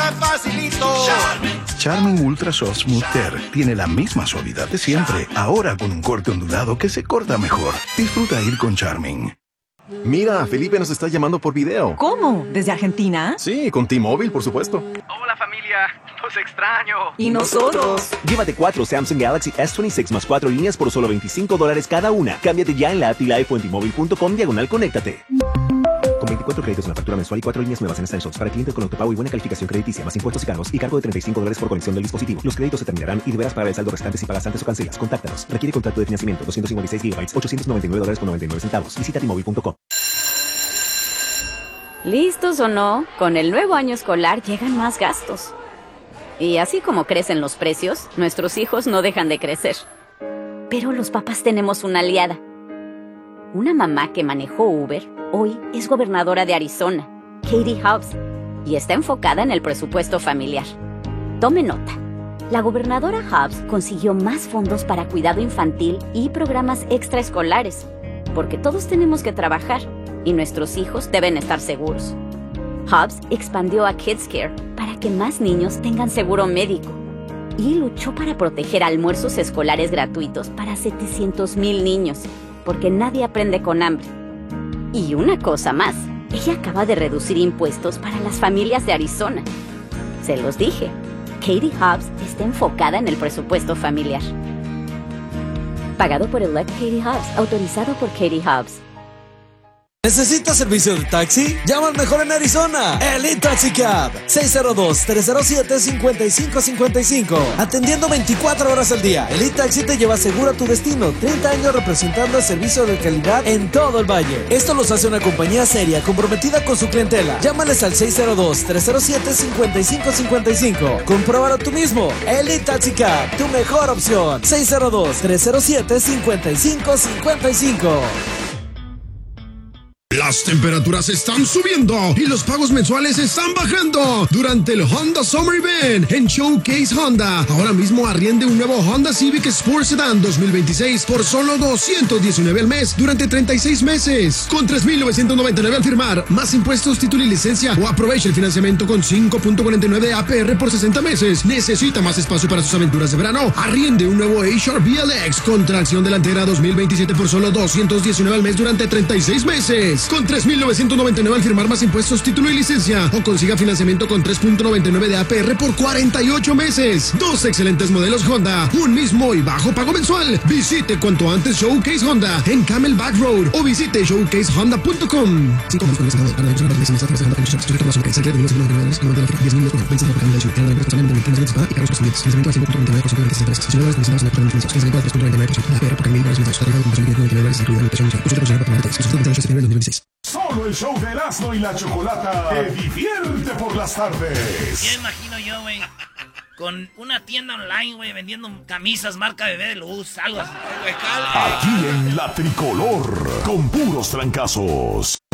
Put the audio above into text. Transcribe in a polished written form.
facilito. Charmin Ultra Soft Smooth Tear tiene la misma suavidad de siempre, ahora con un corte ondulado que se corta mejor. Disfruta ir con Charmin. Mira, Felipe nos está llamando por video. ¿Cómo? ¿Desde Argentina? Sí, con T-Mobile, por supuesto. Hola familia, los extraño. ¿Y nosotros? Llévate 4 Samsung Galaxy S26 más 4 líneas por solo $25 cada una. Cámbiate ya en la app T-Life o en T-Mobile.com/conéctate. Con 24 créditos en la factura mensual y 4 líneas nuevas en Essentials para clientes con autopago y buena calificación crediticia, más impuestos y cargos y cargo de $35 por conexión del dispositivo. Los créditos se terminarán y deberás pagar el saldo restante si pagas antes o cancelas. Contáctanos. Requiere contrato de financiamiento. 256 GB, $899.99. Visita T-Mobile.com. Listos o no, con el nuevo año escolar llegan más gastos. Y así como crecen los precios, nuestros hijos no dejan de crecer. Pero los papás tenemos una aliada. Una mamá que manejó Uber, hoy es gobernadora de Arizona, Katie Hobbs, y está enfocada en el presupuesto familiar. Tome nota. La gobernadora Hobbs consiguió más fondos para cuidado infantil y programas extraescolares, porque todos tenemos que trabajar y nuestros hijos deben estar seguros. Hobbs expandió a Kids Care para que más niños tengan seguro médico y luchó para proteger almuerzos escolares gratuitos para 700,000 niños, porque nadie aprende con hambre. Y una cosa más, ella acaba de reducir impuestos para las familias de Arizona. Se los dije, Katie Hobbs está enfocada en el presupuesto familiar. Pagado por Elect Katie Hobbs, autorizado por Katie Hobbs. ¿Necesitas servicio de taxi? Llama al mejor en Arizona, Elite Taxi Cab, 602-307-5555. Atendiendo 24 horas al día, Elite Taxi te lleva seguro a tu destino. 30 años representando el servicio de calidad en todo el valle. Esto los hace una compañía seria, comprometida con su clientela. Llámales al 602-307-5555. Compruébalo tú mismo. Elite Taxi Cab, tu mejor opción. 602-307-5555. Las temperaturas están subiendo y los pagos mensuales están bajando durante el Honda Summer Event en Showcase Honda. Ahora mismo arriende un nuevo Honda Civic Sport Sedan 2026 por solo $219 al mes durante 36 meses. Con $3,999 al firmar, más impuestos, título y licencia, o aproveche el financiamiento con 5.49 APR por 60 meses. ¿Necesita más espacio para sus aventuras de verano? Arriende un nuevo HR-V LX con tracción delantera 2027 por solo $219 al mes durante 36 meses. Con $3,999 al firmar, más impuestos, título y licencia, o consiga financiamiento con 3.99 de APR por 48 meses. Dos excelentes modelos Honda, un mismo y bajo pago mensual. Visite cuanto antes Showcase Honda en Camelback Road o visite showcasehonda.com. Solo el show de Erasmo y la Chocolata te divierte por las tardes. Ya imagino yo, güey, con una tienda online, güey, vendiendo camisas marca Bebé de Luz, algo así. Aquí en La Tricolor, con puros trancazos.